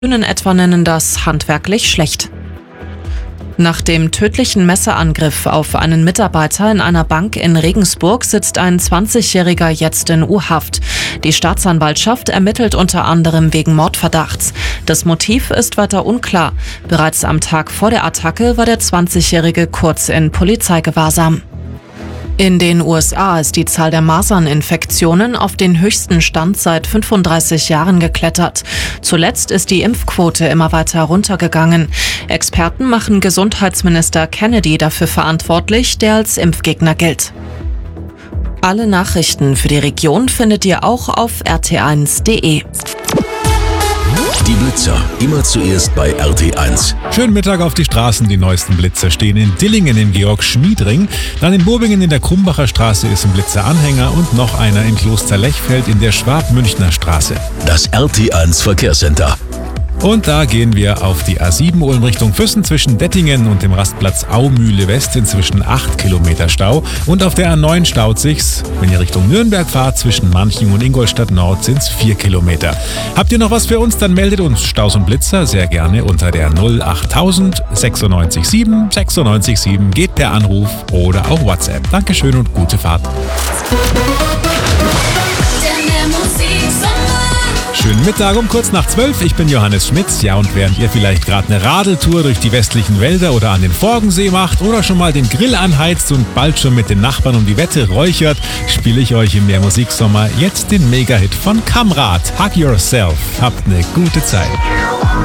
Grünen etwa nennen das handwerklich schlecht. Nach dem tödlichen Messerangriff auf einen Mitarbeiter in einer Bank in Regensburg sitzt ein 20-Jähriger jetzt in U-Haft. Die Staatsanwaltschaft ermittelt unter anderem wegen Mordverdachts. Das Motiv ist weiter unklar. Bereits am Tag vor der Attacke war der 20-Jährige kurz in Polizeigewahrsam. In den USA ist die Zahl der Maserninfektionen auf den höchsten Stand seit 35 Jahren geklettert. Zuletzt ist die Impfquote immer weiter runtergegangen. Experten machen Gesundheitsminister Kennedy dafür verantwortlich, der als Impfgegner gilt. Alle Nachrichten für die Region findet ihr auch auf rt1.de. Die Blitzer, immer zuerst bei RT1. Schönen Mittag auf die Straßen. Die neuesten Blitzer stehen in Dillingen im Georg-Schmied-Ring. Dann in Bobingen in der Krumbacher Straße ist ein Blitzeranhänger und noch einer in Kloster-Lechfeld in der Schwab-Münchner Straße. Das RT1 Verkehrscenter. Und da gehen wir auf die A7 Ulm Richtung Füssen zwischen Dettingen und dem Rastplatz Aumühle West inzwischen 8 Kilometer Stau. Und auf der A9 staut sich's. Wenn ihr Richtung Nürnberg fahrt, zwischen Manching und Ingolstadt Nord sind's 4 Kilometer. Habt ihr noch was für uns, dann meldet uns Staus und Blitzer sehr gerne unter der 08000 96 7 96 7. Geht per Anruf oder auch WhatsApp. Dankeschön und gute Fahrt. Schönen Mittag um kurz nach 12. Ich bin Johannes Schmitz. Ja, und während ihr vielleicht gerade eine Radeltour durch die westlichen Wälder oder an den Forgensee macht oder schon mal den Grill anheizt und bald schon mit den Nachbarn um die Wette räuchert, spiele ich euch im Mehr Musiksommer jetzt den Mega-Hit von Kamrat, Hug Yourself. Habt eine gute Zeit.